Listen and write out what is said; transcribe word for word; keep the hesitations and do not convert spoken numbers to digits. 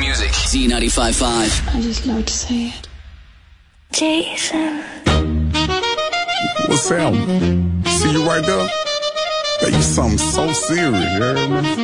music. Z ninety-five point five. I just love to say it. Jason. What's happening? See you right there? That you something so serious, you heard me?